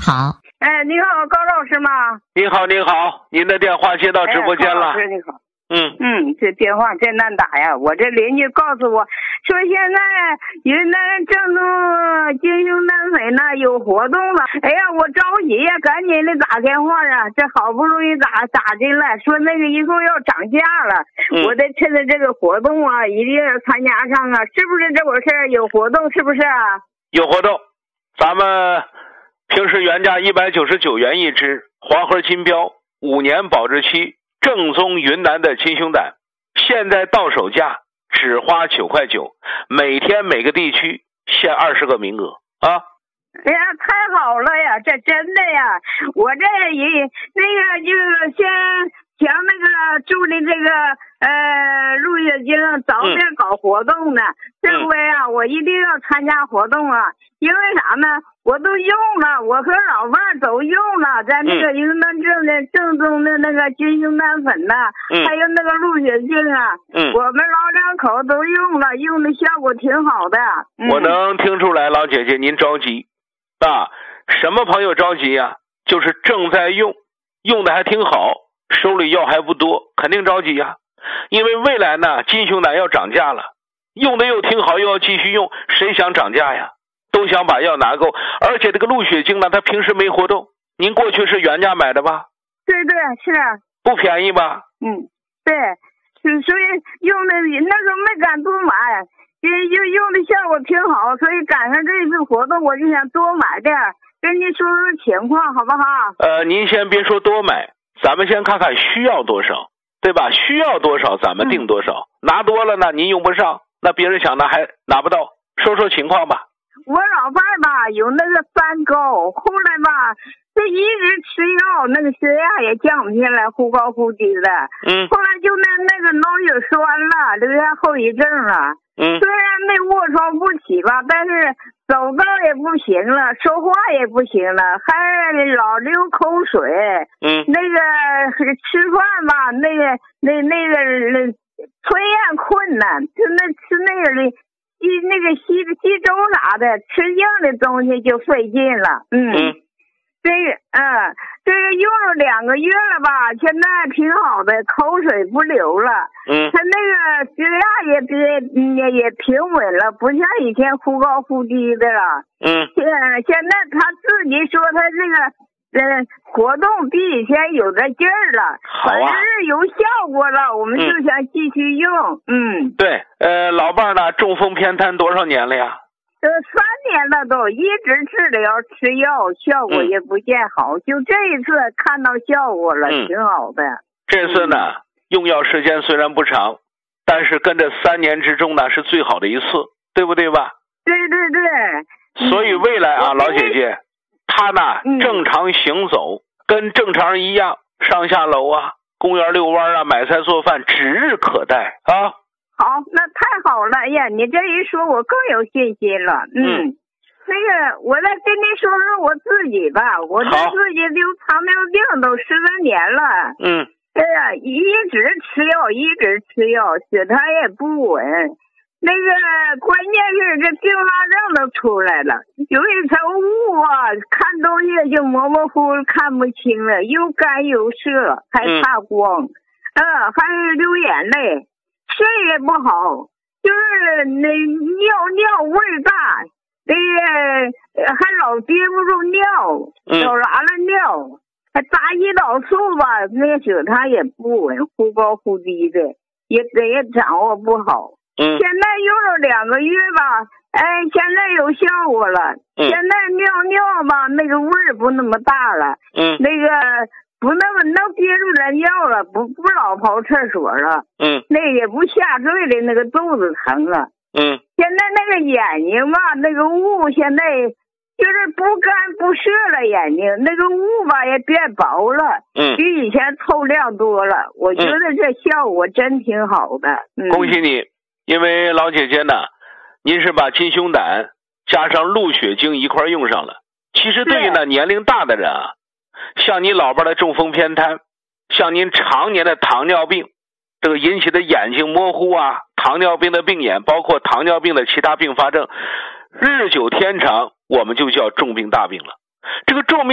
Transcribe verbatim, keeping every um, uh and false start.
好。 哎，你好，高老师吗？ 您好，您好，您的电话接到直播间了。 哎、高老师你好。 嗯嗯，这电话真难打呀！我这邻居告诉我说，现在云南郑州金胸单粉呢有活动了。哎呀，我着急呀，赶紧的打电话啊！这好不容易打打进来，说那个以后要涨价了， 嗯、 我得趁着这个活动啊，一定要参加上啊！是不是这回事？有活动是不是啊？ 有活动，咱们平时原价一百九十九元一只，黄河金标，五年保质期。正宗云南的金胸胆，现在到手价只花九块九，每天每个地区限二十个名额啊！ 哎呀，太好了呀，这真的呀！我这也那个就先想那个助力这个呃陆月经早点搞活动呢。嗯、这回啊，我一定要参加活动啊！因为啥呢？我都用了，我和老伴儿都用了，在那个云南正的正宗的那个金胸丹粉呐、 嗯， 还有那个鹿血净啊， 嗯， 我们老两口都用了，用的效果挺好的。嗯、 我能听出来，老姐姐您着急啊？什么朋友着急呀、啊？就是正在用，用的还挺好，手里药还不多，肯定着急呀、啊。因为未来呢，金胸丹要涨价了，用的又挺好，又要继续用，谁想涨价呀？都想把药拿够，而且这个鹿血净呢，它平时没活动。您过去是原价买的吧？ 对对是。 不便宜吧？ 嗯，对，所以用的那时候没敢多买，因为用的效果挺好，所以赶上这一次活动，我就想多买点，跟您说说情况好不好？ 呃，您先别说多买，咱们先看看需要多少，对吧？需要多少咱们定多少，嗯、拿多了呢您用不上，那别人想拿还拿不到。说说情况吧。 我老伴儿吧有那个三高，后来吧这一直吃药，那个血压也降不下来，忽高忽低的。 嗯。 后来就那那个脑血栓了，留下后遗症了。 嗯。 虽然没卧床不起吧，但是走道也不行了，说话也不行了，还老流口水。 嗯。 那个吃饭吧，那个那那个吞咽困难，就那吃那个的。吸那个吸吸粥啥的，吃硬的东西就费劲了。嗯， 嗯这个嗯，这个用了两个月了吧，现在挺好的，口水不流了。 嗯， 他那个血压也别也也平稳了，不像以前忽高忽低的了。 嗯， 现现在他自己说他这个。呃，活动比以前有点劲儿了，反正是有效果了，我们就想继续用。嗯， 嗯对，呃，老伴儿呢，中风偏瘫多少年了呀？ 呃，三年了都，一直治疗吃药，效果也不见好，嗯、就这一次看到效果了， 嗯、 挺好的。 这次呢，嗯、用药时间虽然不长，但是跟这三年之中呢，是最好的一次，对不对吧？ 对对对。 所以未来啊， 嗯、 老姐姐。他呢， 嗯、正常行走，跟正常人一样，上下楼啊，公园遛弯啊，买菜做饭，指日可待啊。 好，那太好了呀！你这一说，我更有信心了。嗯，嗯那个，我再跟你说说我自己吧。我这自己有糖尿病都十多年了。 嗯。 哎呀，一直吃药，一直吃药，血糖也不稳。那个关键是这并发症都出来了，有一层雾啊，看东西就模模糊糊看不清了，又干又涩，还怕光，嗯、呃，还流眼泪，睡也不好，就是那尿尿味大，那个还老憋不住尿，老拉了尿，还打胰岛素吧，那个血糖也不稳，忽高忽低的，也也掌握不好。 嗯， 现在用了两个月吧，哎，现在有效果了。 嗯， 现在尿尿吧，那个味儿不那么大了。 嗯， 那个不那么能憋住人尿了，不不老跑厕所了。 嗯， 那也不下坠的，那个肚子疼了。 嗯， 现在那个眼睛吧，那个雾现在就是不干不涩了，眼睛那个雾吧也变薄了。 嗯， 比以前透亮多了。我觉得这效果真挺好的。嗯， 恭喜你。因为老姐姐呢，您是把金胸胆加上鹿血净一块用上了。其实对于呢年龄大的人啊，像你老伴的中风偏瘫，像您常年的糖尿病，这个引起的眼睛模糊啊，糖尿病的病眼，包括糖尿病的其他并发症，日久天长，我们就叫重病大病了。这个重病